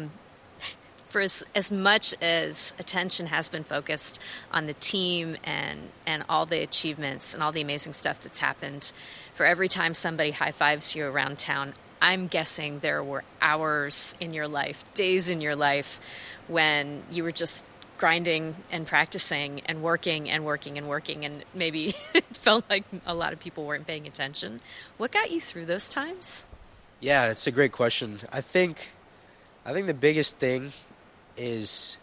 For as much as attention has been focused on the team and all the achievements and all the amazing stuff that's happened, for every time somebody high-fives you around town, I'm guessing there were hours in your life, days in your life, when you were just grinding and practicing and working and working and working, and maybe it felt like a lot of people weren't paying attention. What got you through those times? Yeah, it's a great question. I think the biggest thing is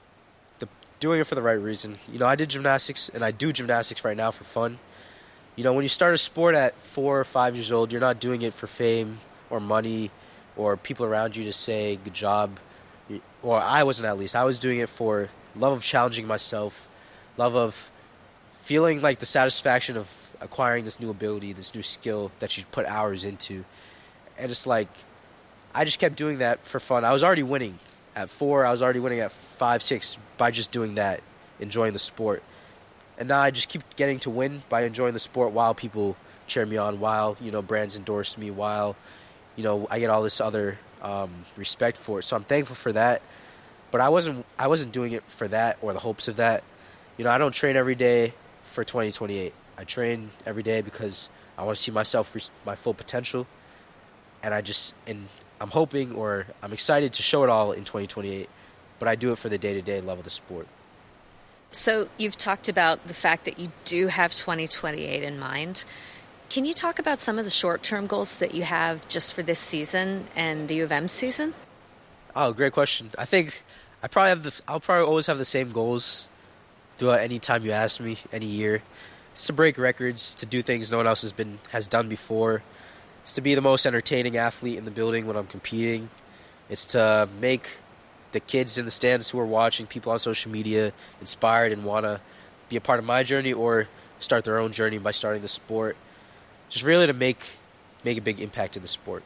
doing it for the right reason. I did gymnastics, and I do gymnastics right now for fun. When you start a sport at 4 or 5 years old, you're not doing it for fame or money or people around you to say good job. Or I wasn't, at least. I was doing it for love of challenging myself, love of feeling like the satisfaction of acquiring this new ability, this new skill that you put hours into. And it's like, I just kept doing that for fun. I was already winning at 4. I was already winning at 5, 6 by just doing that, enjoying the sport. And now I just keep getting to win by enjoying the sport while people cheer me on, while, brands endorse me, while, I get all this other respect for it. So I'm thankful for that. But I wasn't doing it for that or the hopes of that. I don't train every day for 2028. I train every day because I want to see myself reach my full potential. And I'm hoping, or I'm excited to show it all in 2028, but I do it for the day-to-day love of the sport. So you've talked about the fact that you do have 2028 in mind. Can you talk about some of the short-term goals that you have just for this season and the U of M season? Oh, great question. I think I'll probably always have the same goals throughout any time you ask me, any year. It's to break records, to do things no one else has done before. It's to be the most entertaining athlete in the building when I'm competing. It's to make the kids in the stands who are watching, people on social media, inspired and want to be a part of my journey or start their own journey by starting the sport. Just really to make a big impact in the sport.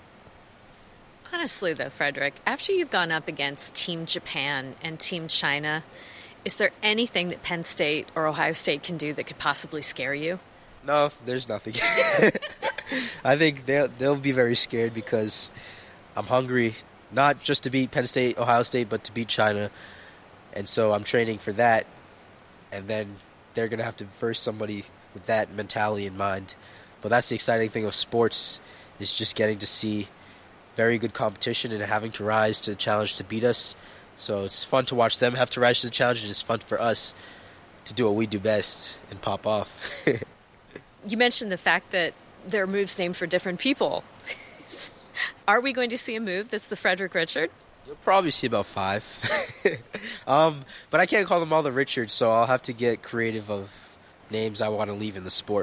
Honestly, though, Frederick, after you've gone up against Team Japan and Team China, is there anything that Penn State or Ohio State can do that could possibly scare you? No, there's nothing. I think they'll be very scared because I'm hungry, not just to beat Penn State, Ohio State, but to beat China. And so I'm training for that. And then they're going to have to verse somebody with that mentality in mind. But that's the exciting thing of sports, is just getting to see very good competition and having to rise to the challenge to beat us. So it's fun to watch them have to rise to the challenge, and it's fun for us to do what we do best and pop off. You mentioned the fact that there are moves named for different people. Are we going to see a move that's the Frederick Richard? You'll probably see about 5. But I can't call them all the Richards, so I'll have to get creative of names I want to leave in the sport.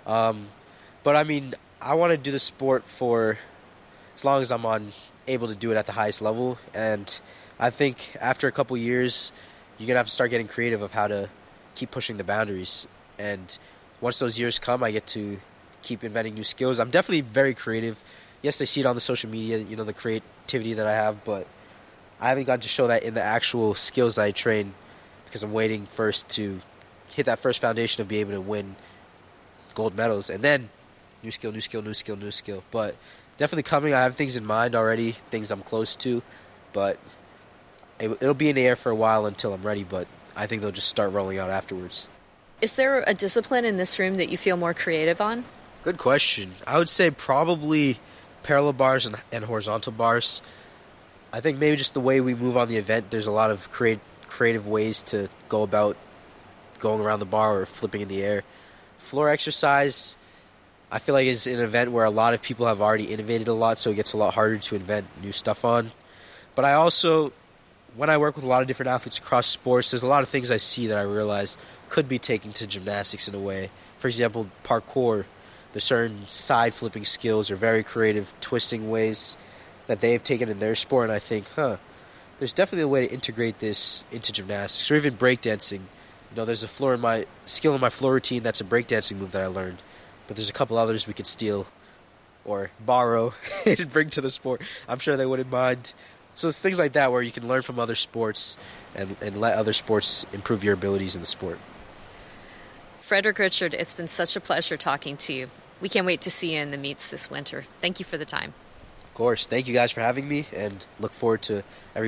But I mean, I want to do the sport for as long as I'm able to do it at the highest level. And I think after a couple years, you're going to have to start getting creative of how to keep pushing the boundaries. And once those years come, I get to keep inventing new skills. I'm definitely very creative. Yes, they see it on the social media, the creativity that I have, but I haven't gotten to show that in the actual skills that I train because I'm waiting first to hit that first foundation of being able to win gold medals, and then new skill. But definitely coming. I have things in mind already, things I'm close to, but it'll be in the air for a while until I'm ready, but I think they'll just start rolling out afterwards. Is there a discipline in this room that you feel more creative on? Good question. I would say probably parallel bars and horizontal bars. I think maybe just the way we move on the event, there's a lot of creative ways to go about going around the bar or flipping in the air. Floor exercise, I feel like, is an event where a lot of people have already innovated a lot, so it gets a lot harder to invent new stuff on. But I also, when I work with a lot of different athletes across sports, there's a lot of things I see that I realize could be taken to gymnastics in a way. For example, parkour. There's certain side flipping skills or very creative twisting ways that they've taken in their sport, and I think, there's definitely a way to integrate this into gymnastics, or even breakdancing. There's a skill in my floor routine that's a breakdancing move that I learned, but there's a couple others we could steal or borrow and bring to the sport. I'm sure they wouldn't mind. So it's things like that where you can learn from other sports and let other sports improve your abilities in the sport. Frederick Richard, it's been such a pleasure talking to you. We can't wait to see you in the meets this winter. Thank you for the time. Of course. Thank you guys for having me, and look forward to every